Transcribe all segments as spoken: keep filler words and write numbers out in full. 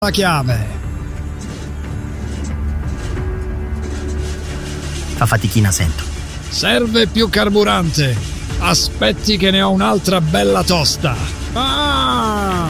La chiave. Fa fatichina, sento. Serve più carburante. Aspetti che ne ho un'altra bella tosta. Ah!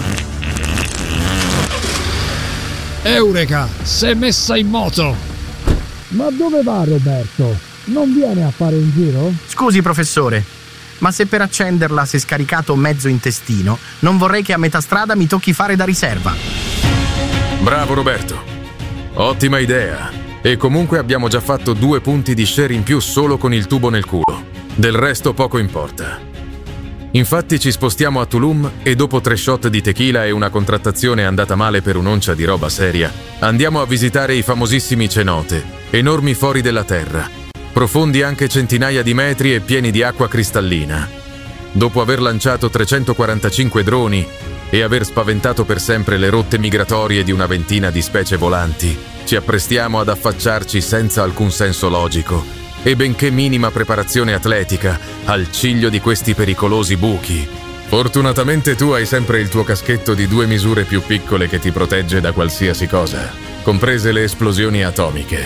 Eureka, s'è messa in moto. Ma dove va Roberto? Non viene a fare un giro? Scusi, professore, ma se per accenderla si è scaricato mezzo intestino, non vorrei che a metà strada mi tocchi fare da riserva. Bravo Roberto, ottima idea. E comunque abbiamo già fatto due punti di share in più solo con il tubo nel culo. Del resto poco importa. Infatti ci spostiamo a Tulum e dopo tre shot di tequila e una contrattazione andata male per un'oncia di roba seria, andiamo a visitare i famosissimi cenote, enormi fori della terra, profondi anche centinaia di metri e pieni di acqua cristallina. Dopo aver lanciato trecentoquarantacinque droni e aver spaventato per sempre le rotte migratorie di una ventina di specie volanti, ci apprestiamo ad affacciarci senza alcun senso logico e benché minima preparazione atletica al ciglio di questi pericolosi buchi. Fortunatamente tu hai sempre il tuo caschetto di due misure più piccole che ti protegge da qualsiasi cosa, comprese le esplosioni atomiche.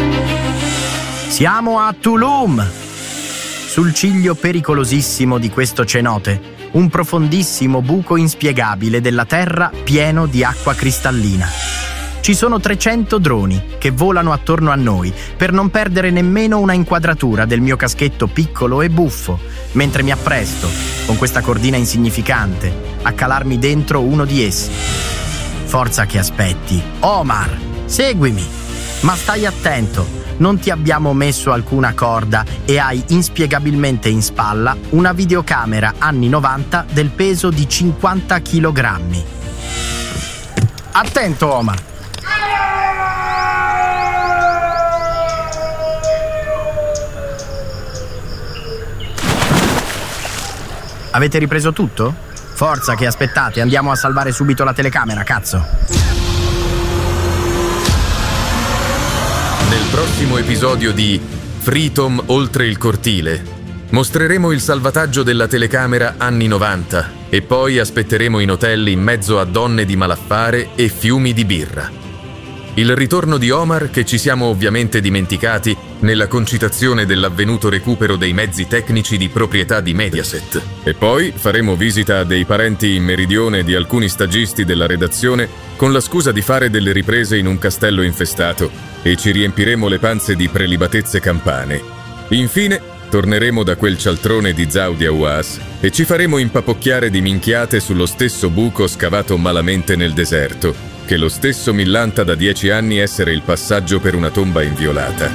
Siamo a Tulum, sul ciglio pericolosissimo di questo cenote, un profondissimo buco inspiegabile della terra pieno di acqua cristallina. Ci sono trecento droni che volano attorno a noi per non perdere nemmeno una inquadratura del mio caschetto piccolo e buffo, mentre mi appresto, con questa cordina insignificante, a calarmi dentro uno di essi. Forza che aspetti. Omar, seguimi! Ma stai attento, non ti abbiamo messo alcuna corda e hai inspiegabilmente in spalla una videocamera anni novanta del peso di cinquanta chilogrammi. Attento, Omar! Avete ripreso tutto? Forza che aspettate, andiamo a salvare subito la telecamera, cazzo! Nel prossimo episodio di Freedom oltre il cortile mostreremo il salvataggio della telecamera anni novanta e poi aspetteremo in hotel in mezzo a donne di malaffare e fiumi di birra. Il ritorno di Omar che ci siamo ovviamente dimenticati nella concitazione dell'avvenuto recupero dei mezzi tecnici di proprietà di Mediaset. E poi faremo visita a dei parenti in meridione di alcuni stagisti della redazione con la scusa di fare delle riprese in un castello infestato e ci riempiremo le panze di prelibatezze campane. Infine, torneremo da quel cialtrone di Zaudi Awas e ci faremo impapocchiare di minchiate sullo stesso buco scavato malamente nel deserto, che lo stesso millanta da dieci anni essere il passaggio per una tomba inviolata.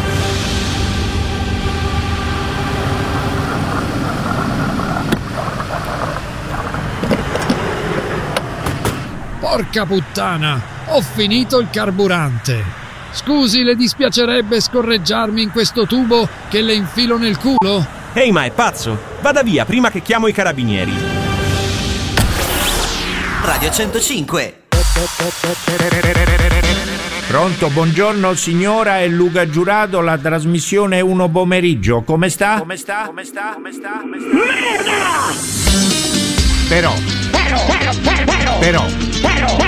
Porca puttana, ho finito il carburante. Scusi, le dispiacerebbe scorreggiarmi in questo tubo che le infilo nel culo? Ehi, ma è pazzo! Vada via prima che chiamo i carabinieri. Radio centocinque. Pronto, buongiorno signora, è Luca Giurato, la trasmissione Uno Pomeriggio. Come sta? Come sta? Come sta? Come sta? Come sta? Merda! Però, però, però, però, però, però,